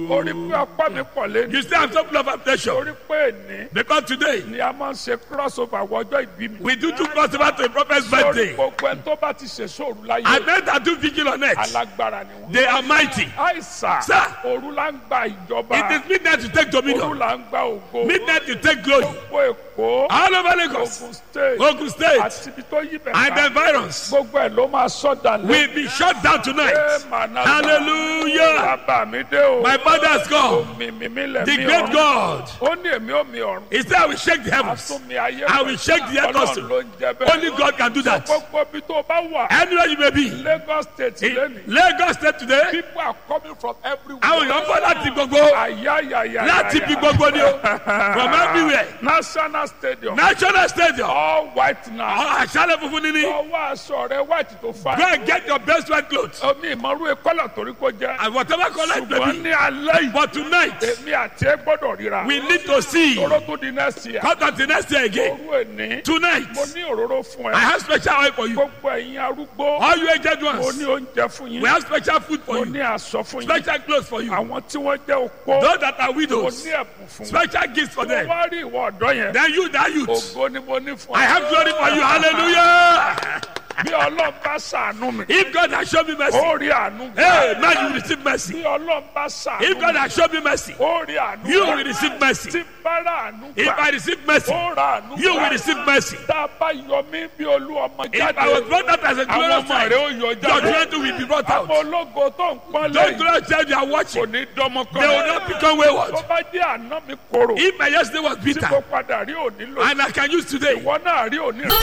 orí pé ọpá mi pọ̀ lé ní. You say I'm so full of affliction. orí pé ní. Because today, ni a máa ń ṣe crossover wọjọ́ ìbí mi. we do crossover to a prophet's birthday. sórí gbogbo ẹni tó bá ti ṣe sóòrù láyé. And men that do vigil on it, alágbára ni wọn. they are mighty. àìsà. Sir. òru la ń gba ìjọba. It is midnight to take òru dominion. la ń gba ògo. Midnight to take glory. gbogbo èkó. All over Lagos, Ogun State. Ogun State, àti ibi tó yí bẹ̀ and the ká. environs gbogbo ẹ̀ ló máa sọ̀dà lé. will be shut down tonight. Hallelujah. bàbá mi dé o. My father has come. omi mímí lẹ̀ The mí great ọ̀run. God. ó ní èmi ò mi ọ̀run. He said, I will shake the heavens. àtúnmí ayé I will shake the earth also. Ọlọ́run ló ń jẹ bẹ́ẹ̀. Only God can do that. gbogbo ibi tó bá wà. Anywhere you may be. Lagos State In lẹ́nu. Lagos State today, people are coming from everywhere. àwọn èèyàn bọ́ láti gbogbo ayayaya. láti bí gbogbo ni o. From everywhere. National Stadium. National Stadium. all white now. Àṣálẹ̀ funfun níní. ọwọ́ aṣọ rẹ white tó fa. Go and get your best white clothes. omi ìmọ̀rú ekọ́là torí kò jẹ́. And whatever color it may ṣùgbọ́n be. ní alẹ́ yìí. But tonight, èmi àti ẹ gbọ́dọ̀ ríra. we need to see. tóró tó di next year. Come to the next year again. òru èní. Tonight, mo ní òróró fún I ẹ. have special oil for you. gbogbo ẹ̀yin arúgbó. All you aged mo ones, ní oúnjẹ fún we yín. have special food for mo you. ní aṣọ fún yín. Special clothes for you. àwọn tí wọ́n jẹ́ opó. Those that are mo widows, ní ẹ̀bùn fún wọn. special gifts for mo them. wá rí ìwọ ọ̀dọ́ yẹn. Then you, that youth, ògo ni mo ní fún I have glory for you. Hallelujah. bí ọlọ́run bá ṣàánú mi. If God has shown me mercy, ó rí àánú gbà. hey, man, you will receive mercy. bí ọlọ́run bá ṣàánú If God mi. has shown me mercy, ó rí àánú you gbà. will receive mercy. tí bá rà àánú If gbà. I receive mercy, ó rà àánú you will gbà. receive mercy. tá a bá yọ mí bí olú ọmọ If I was jáde. brought out as a àwọn glorious ọmọ rẹ child, ó yọ your jáde. children will be brought out. àwọn ológo tó ń pọ́n Those lẹ́yìn. glorious child you are kò watching, ní dánmọ́ they will kan. not become wayward. tó bá jẹ́ àná mi korò. If my yesterday was tí bitter mo padà rí òní lò. and I can use today, ìwọ náà rí òní